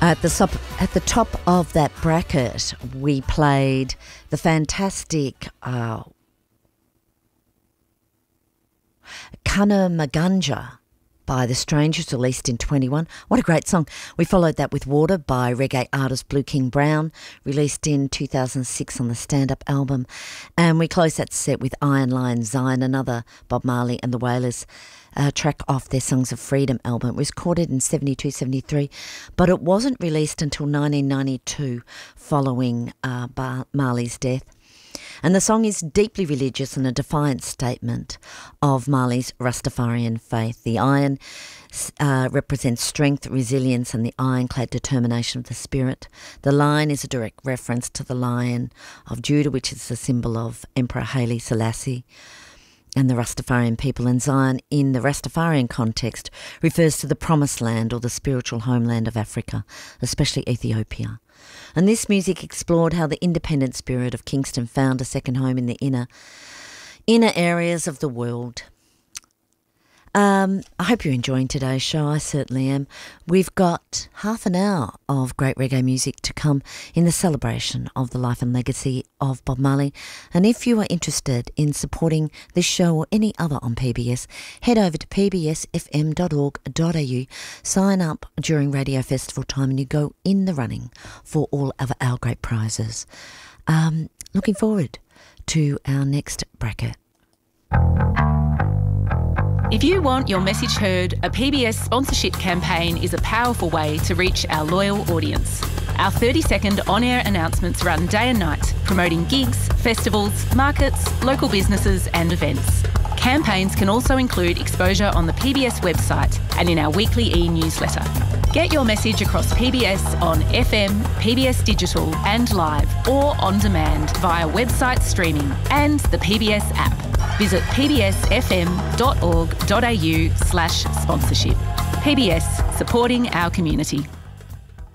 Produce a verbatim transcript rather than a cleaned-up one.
At the, top, at the top of that bracket, we played the fantastic uh, Kana Maganja by The Strangers, released in twenty-one. What a great song. We followed that with Water by reggae artist Blue King Brown, released in two thousand six on the Stand Up album. And we closed that set with Iron Lion Zion, another Bob Marley and the Wailers uh, track off their Songs of Freedom album. It was recorded in seventy-two seventy-three, but it wasn't released until nineteen ninety-two following uh, Bar- Marley's death. And the song is deeply religious and a defiant statement of Marley's Rastafarian faith. The iron uh, represents strength, resilience, and the ironclad determination of the spirit. The lion is a direct reference to the Lion of Judah, which is the symbol of Emperor Haile Selassie and the Rastafarian people. And Zion, in the Rastafarian context, refers to the promised land or the spiritual homeland of Africa, especially Ethiopia. And this music explored how the independent spirit of Kingston found a second home in the inner, inner areas of the world. Um, I hope you're enjoying today's show. I certainly am. We've got half an hour of great reggae music to come in the celebration of the life and legacy of Bob Marley. And if you are interested in supporting this show or any other on P B S, head over to p b s f m dot org dot a u, sign up during Radio Festival time, and you go in the running for all of our great prizes. Um, looking forward to our next bracket. If you want your message heard, a P B S sponsorship campaign is a powerful way to reach our loyal audience. Our thirty second on-air announcements run day and night, promoting gigs, festivals, markets, local businesses and events. Campaigns can also include exposure on the P B S website and in our weekly e-newsletter. Get your message across P B S on F M, P B S Digital and live, or on demand via website streaming and the P B S app. Visit p b s f m dot org dot a u slash sponsorship. P B S, supporting our community.